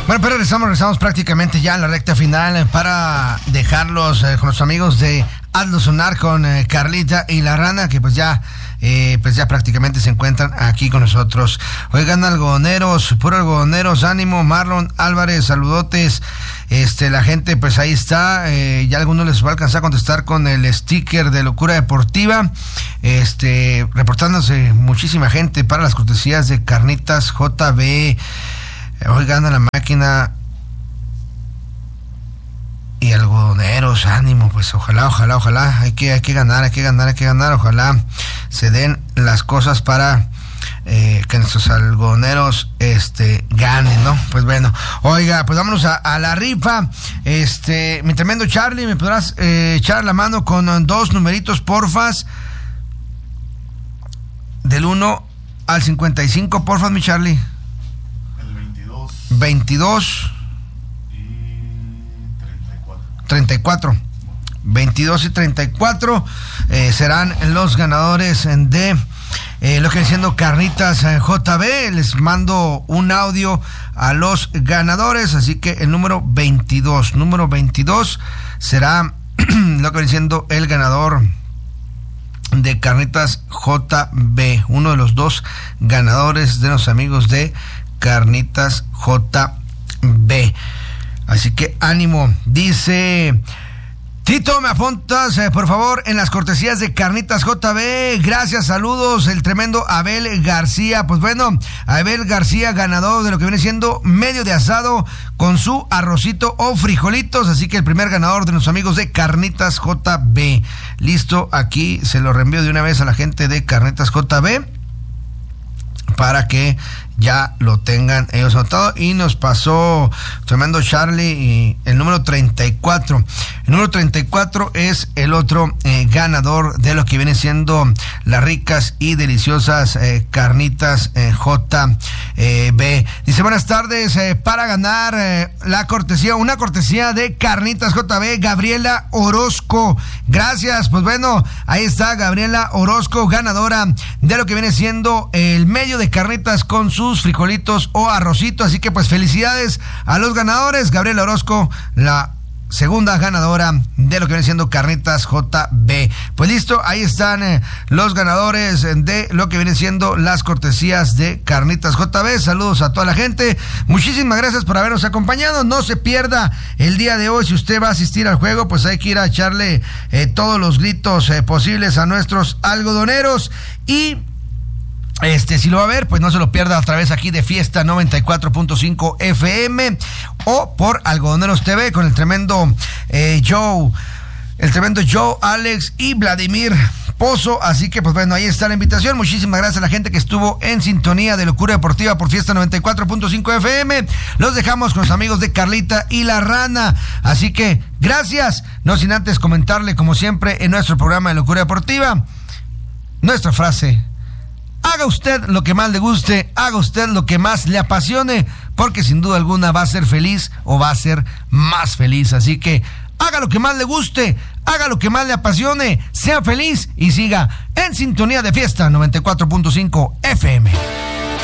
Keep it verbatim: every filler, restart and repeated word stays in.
Bueno, pero regresamos, regresamos prácticamente ya en la recta final para dejarlos eh, con los amigos de Hazlo Sonar con eh, Carlita y la Rana, que pues ya eh, pues ya prácticamente se encuentran aquí con nosotros. Oigan, algodoneros, puro algodoneros, ánimo. Marlon Álvarez, saludotes. Este, la gente pues ahí está, eh, ya a algunos les va a alcanzar a contestar con el sticker de Locura Deportiva, este, reportándose muchísima gente para las cortesías de Carnitas J B. Oigan, a la máquina y algodoneros, ánimo, pues ojalá, ojalá, ojalá, hay que, hay que ganar, hay que ganar, hay que ganar, ojalá se den las cosas para eh, que nuestros algodoneros este, ganen, ¿no? Pues bueno, oiga, pues vámonos a, a la rifa. Este, mi tremendo Charlie, ¿me podrás eh, echar la mano con dos numeritos, porfas? Del uno al cincuenta y cinco, porfas, mi Charlie. veintidós y treinta y cuatro. veintidós y treinta y cuatro eh, serán los ganadores de eh, lo que viene siendo Carnitas eh, J B. Les mando un audio a los ganadores, así que el número veintidós, número veintidós será lo que viene siendo el ganador de Carnitas J B, uno de los dos ganadores de los amigos de Carnitas J B. Así que ánimo. Dice Tito, me apuntas eh, por favor en las cortesías de Carnitas J B. Gracias, saludos. El tremendo Abel García. Pues bueno, Abel García, ganador de lo que viene siendo medio de asado con su arrocito o frijolitos. Así que el primer ganador de nuestros amigos de Carnitas J B. Listo, aquí se lo reenvío de una vez a la gente de Carnitas J B para que ya lo tengan ellos anotado. Y nos pasó tremendo Charlie y el número treinta y cuatro. El número treinta y cuatro es el otro eh, ganador de lo que viene siendo las ricas y deliciosas eh, Carnitas eh, J B. Dice, buenas tardes, eh, para ganar eh, la cortesía, una cortesía de Carnitas J B, Gabriela Orozco. Gracias, pues bueno, ahí está Gabriela Orozco, ganadora de lo que viene siendo el medio de carnitas con sus frijolitos o arrocito. Así que pues felicidades a los ganadores. Gabriela Orozco, la segunda ganadora de lo que viene siendo Carnitas J B. Pues listo, ahí están eh, los ganadores de lo que vienen siendo las cortesías de Carnitas J B. Saludos a toda la gente. Muchísimas gracias por habernos acompañado. No se pierda el día de hoy. Si usted va a asistir al juego, pues hay que ir a echarle eh, todos los gritos eh, posibles a nuestros algodoneros. Y Este, si lo va a ver, pues no se lo pierda a través aquí de Fiesta noventa y cuatro punto cinco F M o por Algodoneros T V con el tremendo eh, Joe, el tremendo Joe, Alex y Vladimir Pozo. Así que pues bueno, ahí está la invitación. Muchísimas gracias a la gente que estuvo en sintonía de Locura Deportiva por Fiesta noventa y cuatro punto cinco F M. Los dejamos con los amigos de Carlita y la Rana. Así que gracias, no sin antes comentarle como siempre en nuestro programa de Locura Deportiva, nuestra frase: haga usted lo que más le guste, haga usted lo que más le apasione, porque sin duda alguna va a ser feliz o va a ser más feliz. Así que haga lo que más le guste, haga lo que más le apasione, sea feliz y siga en sintonía de Fiesta noventa y cuatro punto cinco F M.